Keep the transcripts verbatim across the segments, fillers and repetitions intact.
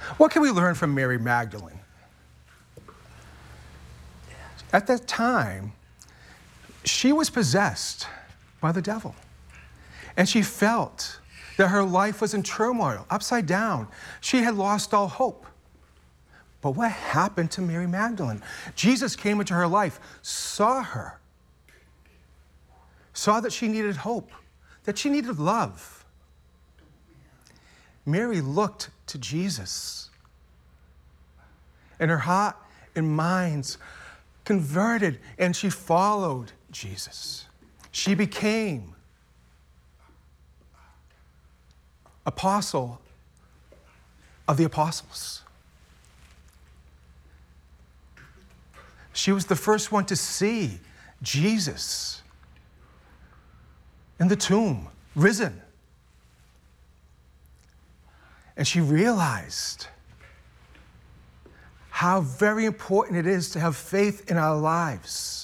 What can we learn from Mary Magdalene? At that time, she was possessed by the devil. And she felt that her life was in turmoil, upside down. She had lost all hope. But what happened to Mary Magdalene? Jesus came into her life, saw her, saw that she needed hope, that she needed love. Mary looked to Jesus, and her heart and minds converted, and she followed Jesus. She became apostle of the apostles. She was the first one to see Jesus in the tomb, risen. And she realized how very important it is to have faith in our lives.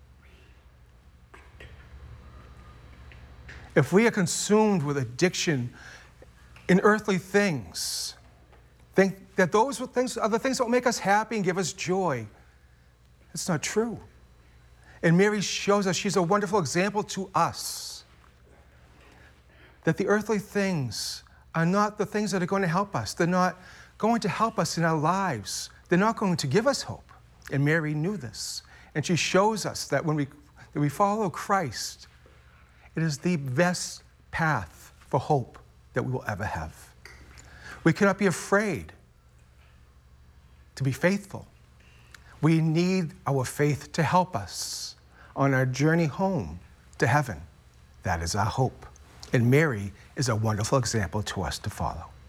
If we are consumed with addiction in earthly things, think that those things are the things that will make us happy and give us joy. It's not true. And Mary shows us, she's a wonderful example to us, that the earthly things are not the things that are going to help us. They're not going to help us in our lives. They're not going to give us hope. And Mary knew this. And she shows us that when we, that we follow Christ, it is the best path for hope that we will ever have. We cannot be afraid to be faithful. We need our faith to help us on our journey home to heaven. That is our hope. And Mary is a wonderful example to us to follow.